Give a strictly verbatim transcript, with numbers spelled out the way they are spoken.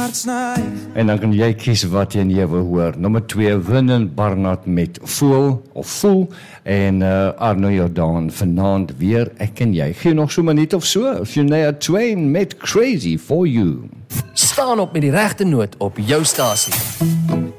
hart sny. En dan kan jy kies wat jy nie wil hoor. Nommer twee, Winnen Barnard met Voel, of Voel, en uh, Arno Jordaan vanaand weer, ek en jy. Gee nog so 'n minuut of so, Shania Twain met Crazy For You. Staan op met die regte noot op jou stasie.